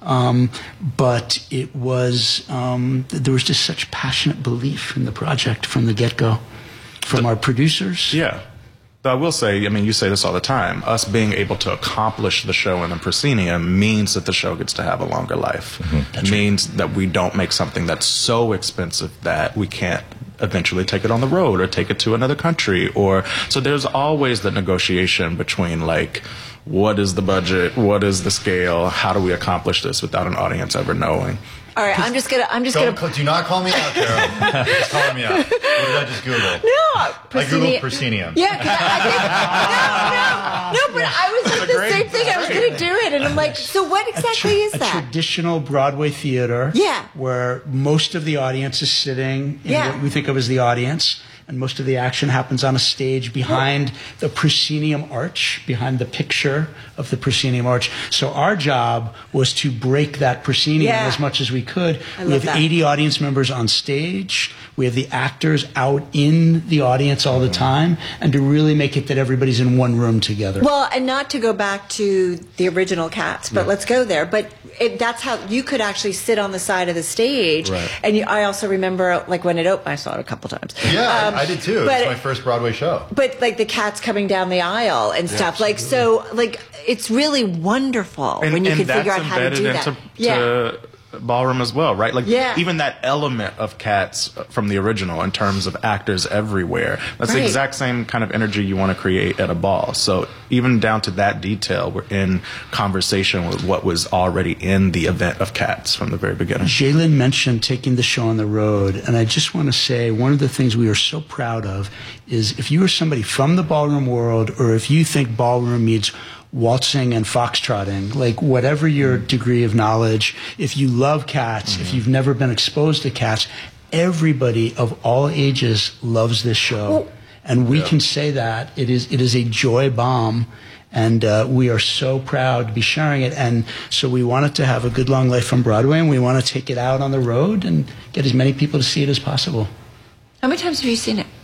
But it was there was just such passionate belief in the project from the get-go, from our producers. Yeah. But I will say, I mean, you say this all the time, us being able to accomplish the show in the proscenium means that the show gets to have a longer life. It means that we don't make something that's so expensive that we can't eventually take it on the road or take it to another country. So there's always the negotiation between, like, what is the budget, what is the scale, how do we accomplish this without an audience ever knowing? All right, I'm just gonna. Do not call me out, Carol. Just call me out. What did I just Google? No, I Googled proscenium. Yeah, no, but I was like the same thing. I was gonna do it, and I'm like, so what exactly is that? A traditional Broadway theater. Yeah. Where most of the audience is sitting in what we think of as the audience. And most of the action happens on a stage behind the proscenium arch, behind the picture of the proscenium arch. So our job was to break that proscenium as much as we could. We have 80 audience members on stage. We have the actors out in the audience all the time, and to really make it that everybody's in one room together. Well, and not to go back to the original Cats, but let's go there. But that's how you could actually sit on the side of the stage. Right. And I also remember, like, when it opened, I saw it a couple times. Yeah, I did too. It was my first Broadway show. But, like, the Cats coming down the aisle and stuff. Like, so, like, it's really wonderful when you can figure out how to do that. To ballroom as well, right? Like, even that element of Cats from the original in terms of actors everywhere, that's the exact same kind of energy you want to create at a ball. So even down to that detail, we're in conversation with what was already in the event of Cats from the very beginning. Jalen mentioned taking the show on the road, and I just want to say one of the things we are so proud of is if you are somebody from the ballroom world, or if you think ballroom means waltzing and foxtrotting, like whatever your degree of knowledge, if you love Cats, if you've never been exposed to Cats, everybody of all ages loves this show. And we can say that it is a joy bomb, and we are so proud to be sharing it. And so we want it to have a good long life on Broadway, and we want to take it out on the road and get as many people to see it as possible. How many times have you seen it?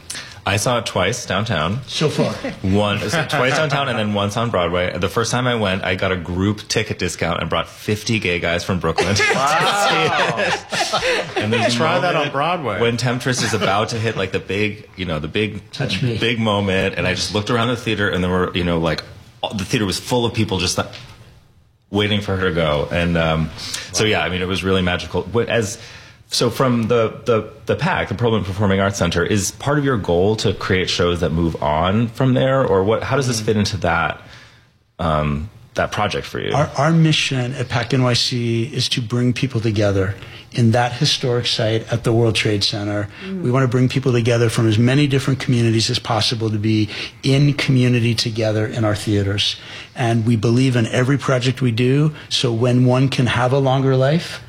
I saw it twice downtown. So far. Twice downtown and then once on Broadway. The first time I went, I got a group ticket discount and brought 50 gay guys from Brooklyn. Wow. And then try that on Broadway. When Temptress is about to hit like the big moment, and I just looked around the theater and there were, the theater was full of people just waiting for her to go. And it was really magical. So from the PAC, the Perlman Performing Arts Center, is part of your goal to create shows that move on from there, or how does this fit into that project for you? Our mission at PAC NYC is to bring people together in that historic site at the World Trade Center. We want to bring people together from as many different communities as possible to be in community together in our theaters. And we believe in every project we do, so when one can have a longer life,